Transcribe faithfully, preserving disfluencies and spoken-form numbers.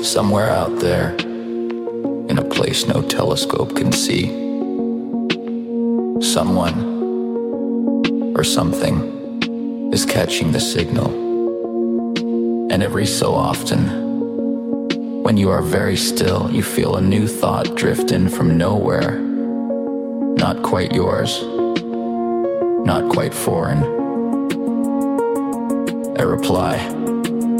Somewhere out there, in a place no telescope can see, someone or something is catching the signal. And every so often, when you are very still, you feel a new thought drift in from nowhere. Not quite yours, not quite foreign. A reply